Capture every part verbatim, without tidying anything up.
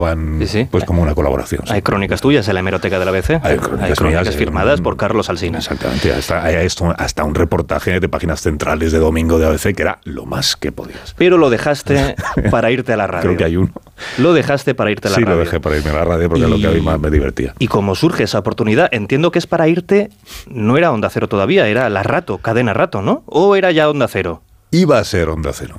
Sí, sí. Pues como una colaboración. Hay sí. crónicas tuyas en la hemeroteca de la A B C. Hay crónicas, hay crónicas mías, firmadas eh, por Carlos Alsina. Exactamente. Hasta, hay esto, hasta un reportaje de páginas centrales de domingo de A B C que era lo más que podías. Pero lo dejaste para irte a la radio. Creo que hay uno. Lo dejaste para irte a la sí, radio. Sí, lo dejé para irme a la radio porque y, es lo que a mí más me divertía. Y como surge esa oportunidad, entiendo que es para irte, no era Onda Cero todavía, era la Rato, Cadena Rato, ¿no? ¿O era ya Onda Cero? Iba a ser Onda Cero.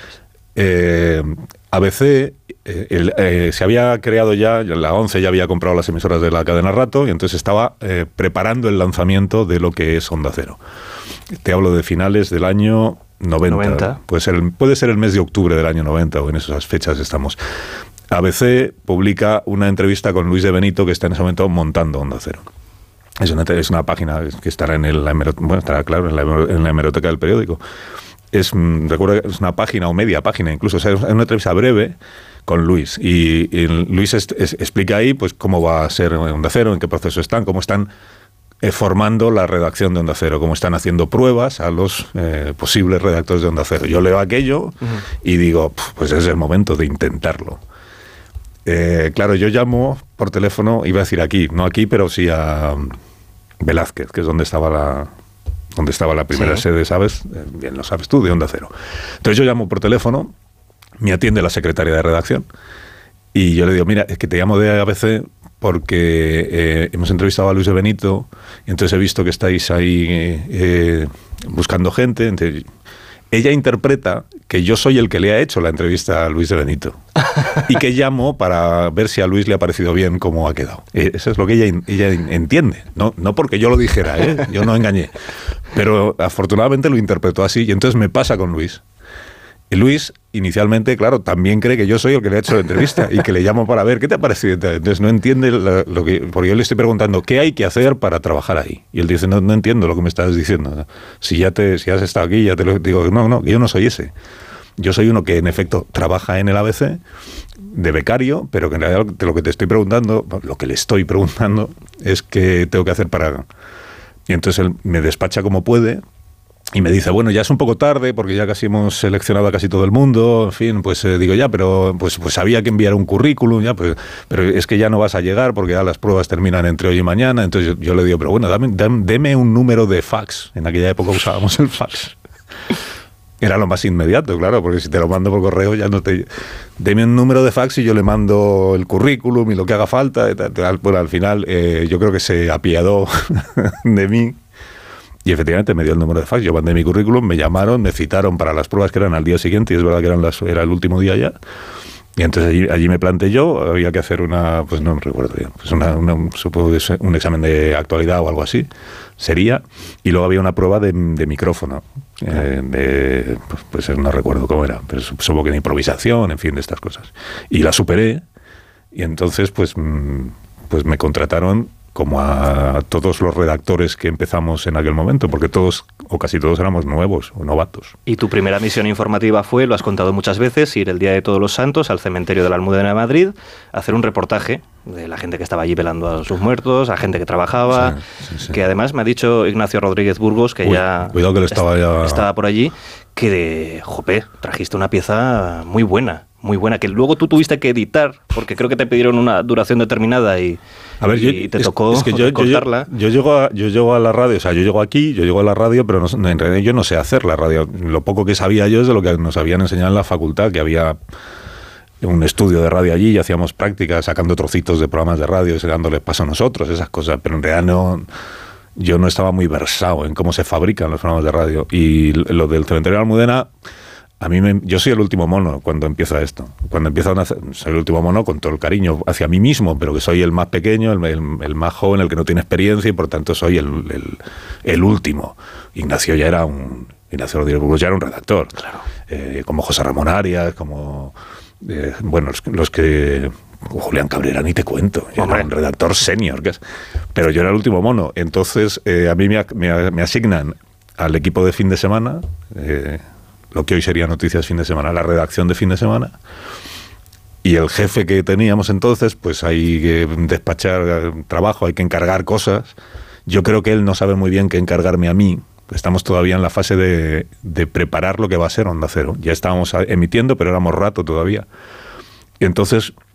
Eh, A B C eh, el, eh, se había creado ya, la ONCE ya había comprado las emisoras de la cadena Rato y entonces estaba eh, preparando el lanzamiento de lo que es Onda Cero. Te hablo de finales del año noventa. noventa. Puede ser, el, puede ser el mes de octubre del año noventa o en esas fechas estamos. A B C publica una entrevista con Luis de Benito que está en ese momento montando Onda Cero. Es una, es una página que estará en el, la bueno, estará claro en la, en la hemeroteca del periódico. Es, recuerdo, es una página o media página incluso, o sea, es una entrevista breve con Luis y, y Luis es, es, explica ahí pues cómo va a ser Onda Cero, en qué proceso están, cómo están eh, formando la redacción de Onda Cero, cómo están haciendo pruebas a los eh, posibles redactores de Onda Cero. Yo leo aquello uh-huh. y digo, pues es el momento de intentarlo. Eh, claro, yo llamo por teléfono, iba a decir aquí, no aquí, pero sí a Velázquez, que es donde estaba la... donde estaba la primera sí. sede, ¿sabes? Bien lo sabes tú, de Onda Cero. Entonces yo llamo por teléfono, me atiende la secretaria de redacción y yo le digo, mira, es que te llamo de A B C porque eh, hemos entrevistado a Luis de Benito y entonces he visto que estáis ahí eh, eh, buscando gente. Entonces, ella interpreta que yo soy el que le ha hecho la entrevista a Luis de Benito y que llamo para ver si a Luis le ha parecido bien cómo ha quedado. Eso es lo que ella, ella entiende. No, no porque yo lo dijera, ¿eh? Yo no engañé. Pero afortunadamente lo interpretó así y entonces me pasa con Luis. Y Luis, inicialmente, claro, también cree que yo soy el que le ha hecho la entrevista y que le llamo para ver qué te ha parecido. Entonces no entiende lo, lo que... Porque yo le estoy preguntando, ¿qué hay que hacer para trabajar ahí? Y él dice, no, no entiendo lo que me estás diciendo. Si ya te, si has estado aquí, ya te lo digo. No, no, yo no soy ese. Yo soy uno que, en efecto, trabaja en el A B C de becario, pero que en realidad lo que te estoy preguntando, lo que le estoy preguntando, es qué tengo que hacer para... Y entonces él me despacha como puede... Y me dice, bueno, ya es un poco tarde porque ya casi hemos seleccionado a casi todo el mundo, en fin, pues eh, digo, ya, pero pues, pues había que enviar un currículum, ya, pues, pero es que ya no vas a llegar porque ya las pruebas terminan entre hoy y mañana. Entonces yo, yo le digo, pero bueno, dame, dame, deme un número de fax. En aquella época usábamos el fax. Era lo más inmediato, claro, porque si te lo mando por correo ya no te... Deme un número de fax y yo le mando el currículum y lo que haga falta. Y tal, tal. Bueno, al final eh, yo creo que se apiadó de mí. Y efectivamente me dio el número de fax, yo mandé mi currículum, me llamaron, me citaron para las pruebas que eran al día siguiente, y es verdad que eran las, era el último día ya. Y entonces allí, allí me planté yo, había que hacer una, pues no me recuerdo bien, pues una, una, supongo que es un examen de actualidad o algo así, sería, y luego había una prueba de, de micrófono, eh, de, pues, pues no recuerdo cómo era, pero supongo que de improvisación, en fin, de estas cosas. Y la superé, y entonces pues, pues me contrataron como a todos los redactores que empezamos en aquel momento, porque todos, o casi todos, éramos nuevos o novatos. Y tu primera misión informativa fue, lo has contado muchas veces, ir el día de Todos los Santos al cementerio de la Almudena de Madrid, hacer un reportaje de la gente que estaba allí velando a sus muertos, a gente que trabajaba, sí, sí, sí. que además me ha dicho Ignacio Rodríguez Burgos, que Uy, ya, cuidado que él estaba, ya estaba por allí, que de, jope, trajiste una pieza muy buena, muy buena, que luego tú tuviste que editar, porque creo que te pidieron una duración determinada y, a ver, y yo, te es, tocó es que yo, cortarla. Yo, yo, yo, llego a, yo llego a la radio, o sea, yo llego aquí, yo llego a la radio, pero no, en realidad yo no sé hacer la radio. Lo poco que sabía yo es de lo que nos habían enseñado en la facultad, que había un estudio de radio allí y hacíamos prácticas sacando trocitos de programas de radio y dándoles paso a nosotros, esas cosas, pero en realidad no... Yo no estaba muy versado en cómo se fabrican los programas de radio. Y lo del cementerio de Almudena, a mí me, yo soy el último mono cuando empieza esto. Cuando empieza a hacer, soy el último mono con todo el cariño hacia mí mismo, pero que soy el más pequeño, el, el, el más joven, el que no tiene experiencia y por tanto soy el, el, el último. Ignacio ya era un... Ignacio Rodríguez Burgos ya era un redactor. Claro. Eh, como José Ramón Arias, como... Eh, bueno, los, los que... Julián Cabrera, ni te cuento. Yo era un redactor senior. Pero yo era el último mono. Entonces, eh, a mí me, me, me asignan al equipo de fin de semana, eh, lo que hoy sería Noticias Fin de Semana, la redacción de fin de semana. Y el jefe que teníamos entonces, pues hay que despachar trabajo, hay que encargar cosas. Yo creo que él no sabe muy bien qué encargarme a mí. Estamos todavía en la fase de, de preparar lo que va a ser Onda Cero. Ya estábamos emitiendo, pero éramos rato todavía. Y entonces...